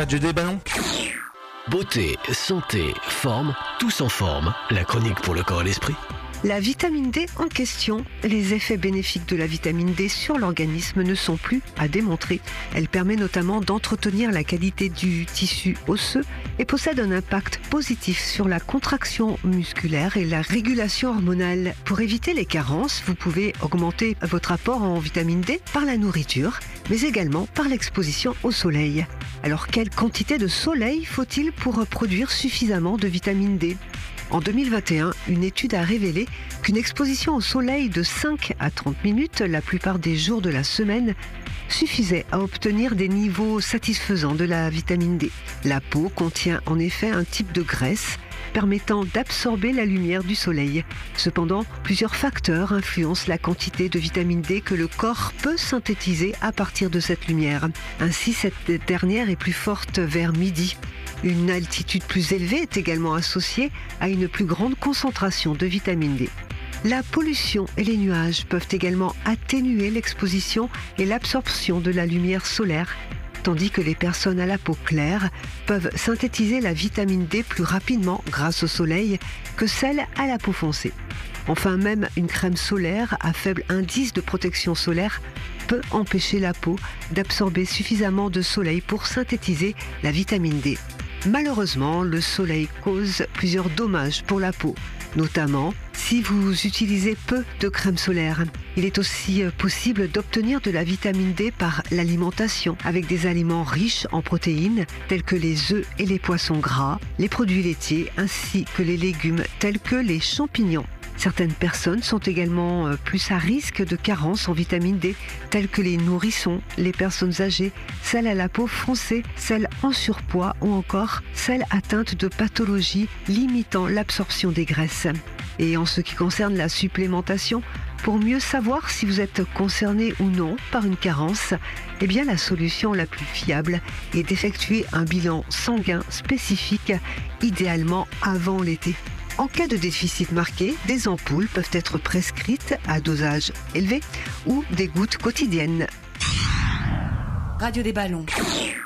Radio des Ballons. Beauté, santé, forme, tous en forme. La chronique pour le corps et l'esprit. La vitamine D en question, les effets bénéfiques de la vitamine D sur l'organisme ne sont plus à démontrer. Elle permet notamment d'entretenir la qualité du tissu osseux et possède un impact positif sur la contraction musculaire et la régulation hormonale. Pour éviter les carences, vous pouvez augmenter votre apport en vitamine D par la nourriture, mais également par l'exposition au soleil. Alors, quelle quantité de soleil faut-il pour produire suffisamment de vitamine D ? En 2021, une étude a révélé qu'une exposition au soleil de 5 à 30 minutes, la plupart des jours de la semaine, suffisait à obtenir des niveaux satisfaisants de la vitamine D. La peau contient en effet un type de graisse permettant d'absorber la lumière du soleil. Cependant, plusieurs facteurs influencent la quantité de vitamine D que le corps peut synthétiser à partir de cette lumière. Ainsi, cette dernière est plus forte vers midi. Une altitude plus élevée est également associée à une plus grande concentration de vitamine D. La pollution et les nuages peuvent également atténuer l'exposition et l'absorption de la lumière solaire, tandis que les personnes à la peau claire peuvent synthétiser la vitamine D plus rapidement grâce au soleil que celles à la peau foncée. Enfin, même une crème solaire à faible indice de protection solaire peut empêcher la peau d'absorber suffisamment de soleil pour synthétiser la vitamine D. Malheureusement, le soleil cause plusieurs dommages pour la peau, notamment si vous utilisez peu de crème solaire. Il est aussi possible d'obtenir de la vitamine D par l'alimentation, avec des aliments riches en protéines tels que les œufs et les poissons gras, les produits laitiers ainsi que les légumes tels que les champignons. Certaines personnes sont également plus à risque de carence en vitamine D, telles que les nourrissons, les personnes âgées, celles à la peau foncée, celles en surpoids ou encore celles atteintes de pathologies limitant l'absorption des graisses. Et en ce qui concerne la supplémentation, pour mieux savoir si vous êtes concerné ou non par une carence, eh bien la solution la plus fiable est d'effectuer un bilan sanguin spécifique, idéalement avant l'été. En cas de déficit marqué, des ampoules peuvent être prescrites à dosage élevé ou des gouttes quotidiennes. Radio des Ballons.